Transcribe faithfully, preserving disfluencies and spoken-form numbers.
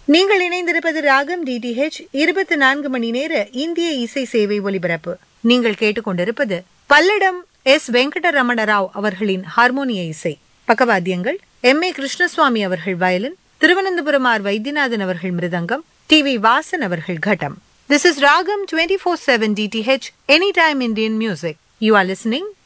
நீங்கள் இணைந்திருப்பது ராகம் டிடிஹெச் இருபத்தி நான்கு மணி நேர இந்திய இசை சேவை ஒலிபரப்பு. நீங்கள் கேட்டுக்கொண்டிருப்பது பல்லடம் எஸ் வெங்கடரமண ராவ் அவர்களின் ஹார்மோனிய இசை. பக்கவாத்தியங்கள் எம் ஏ கிருஷ்ணசுவாமி அவர்கள் வயலின், திருவனந்தபுரம் ஆர் வைத்தியநாதன் அவர்கள் மிருதங்கம், டி வி வாசன் அவர்கள் கட்டம். This is Ragam twenty-four seven D T H Anytime Indian Music. You are listening